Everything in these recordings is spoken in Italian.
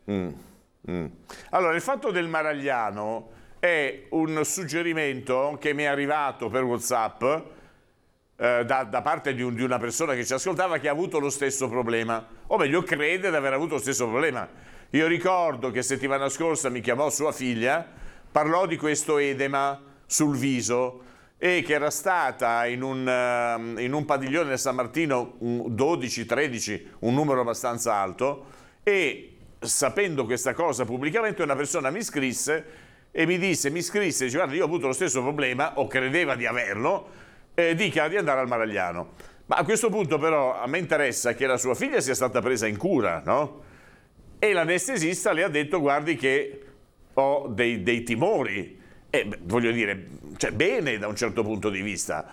Allora, il fatto del Maragliano è un suggerimento che mi è arrivato per WhatsApp da parte di una persona che ci ascoltava, che ha avuto lo stesso problema, o meglio crede di aver avuto lo stesso problema. Io ricordo che settimana scorsa mi chiamò sua figlia, parlò di questo edema sul viso e che era stata in un padiglione del San Martino 12-13, un numero abbastanza alto, e sapendo questa cosa pubblicamente una persona mi scrisse e dice guarda, io ho avuto lo stesso problema, o credeva di averlo, dica di andare al Maragliano. Ma a questo punto però a me interessa che la sua figlia sia stata presa in cura, no? E l'anestesista le ha detto: guardi che ho dei timori. E voglio dire, cioè, bene da un certo punto di vista.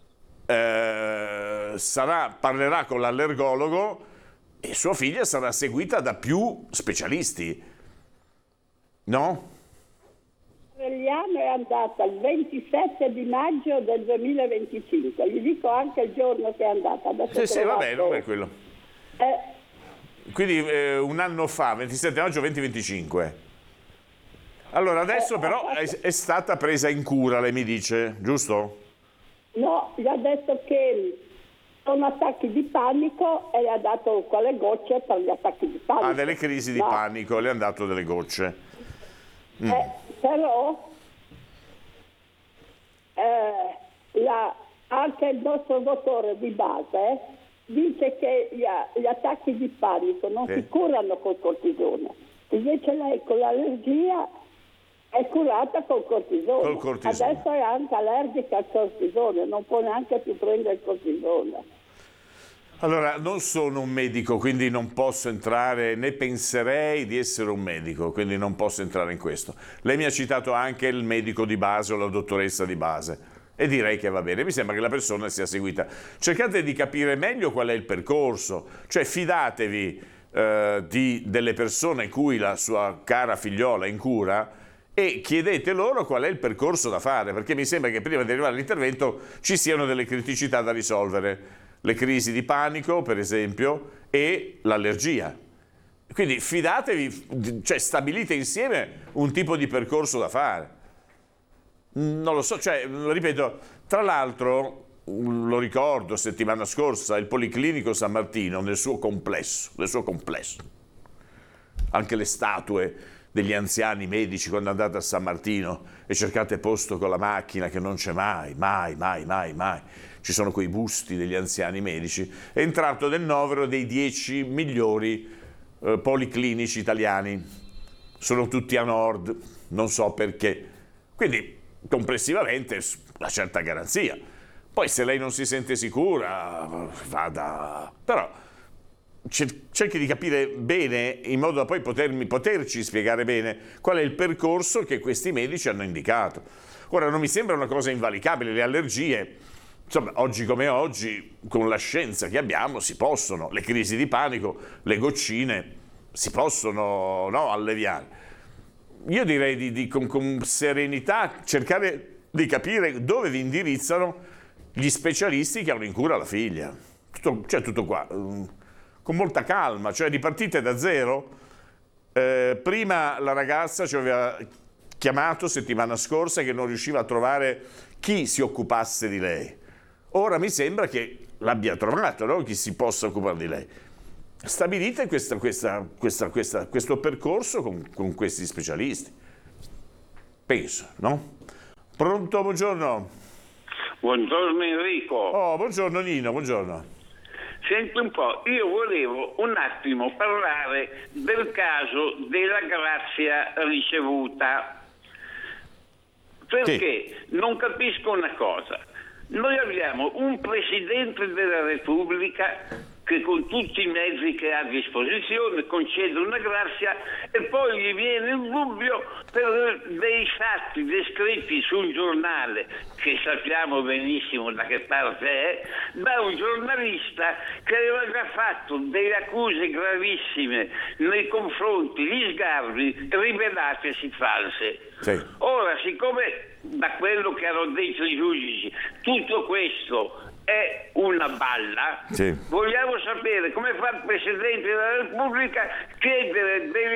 Parlerà con l'allergologo e sua figlia sarà seguita da più specialisti, no? Maragliano è andata il 27 di maggio del 2025, gli dico anche il giorno che è andata. Sì, va bene, non è quello. Quindi un anno fa, 27 maggio 2025. Allora adesso però è stata presa in cura, lei mi dice, giusto? No, gli ha detto che sono attacchi di panico e le ha dato quelle gocce per gli attacchi di panico. Delle crisi di panico, le hanno dato delle gocce. Però anche il nostro dottore di base dice che gli attacchi di panico non si curano col cortisone, invece lei con l'allergia è curata col cortisone. Adesso è anche allergica al cortisone, non può neanche più prendere il cortisone. Allora, non sono un medico, quindi non posso entrare, né penserei di essere un medico, quindi non posso entrare in questo. Lei mi ha citato anche il medico di base o la dottoressa di base e direi che va bene, mi sembra che la persona sia seguita. Cercate di capire meglio qual è il percorso, cioè fidatevi delle persone in cui la sua cara figliola è in cura e chiedete loro qual è il percorso da fare, perché mi sembra che prima di arrivare all'intervento ci siano delle criticità da risolvere. Le crisi di panico, per esempio, e l'allergia. Quindi fidatevi, cioè stabilite insieme un tipo di percorso da fare. Non lo so, cioè, ripeto, tra l'altro, lo ricordo settimana scorsa, il Policlinico San Martino nel suo complesso, anche le statue degli anziani medici quando andate a San Martino e cercate posto con la macchina che non c'è mai. Ci sono quei busti degli anziani medici, è entrato nel novero dei 10 migliori policlinici italiani. Sono tutti a nord, non so perché. Quindi complessivamente una certa garanzia. Poi se lei non si sente sicura, vada. Però cerchi di capire bene, in modo da poi poterci spiegare bene qual è il percorso che questi medici hanno indicato. Ora, non mi sembra una cosa invalicabile, le allergie. Insomma, oggi come oggi, con la scienza che abbiamo, si possono, le crisi di panico, le goccine, si possono alleviare. Io direi con serenità cercare di capire dove vi indirizzano gli specialisti che hanno in cura la figlia. Tutto qua, con molta calma, cioè ripartite da zero. Prima la ragazza ci aveva chiamato settimana scorsa che non riusciva a trovare chi si occupasse di lei. Ora mi sembra che l'abbia trovato, no? Chi si possa occupare di lei. Stabilite questo percorso con questi specialisti. Penso, no? Pronto, buongiorno. Buongiorno Enrico. Oh, buongiorno Nino, buongiorno. Senti un po', io volevo un attimo parlare del caso della grazia ricevuta. Perché non capisco una cosa. Noi abbiamo un Presidente della Repubblica che con tutti i mezzi che ha a disposizione concede una grazia e poi gli viene il dubbio per dei fatti descritti su un giornale che sappiamo benissimo da che parte è, da un giornalista che aveva già fatto delle accuse gravissime nei confronti di Sgarbi rivelatesi false. Sì. Ora, siccome da quello che hanno detto i giudici tutto questo è una balla, sì, vogliamo sapere come fa il Presidente della Repubblica chiedere delle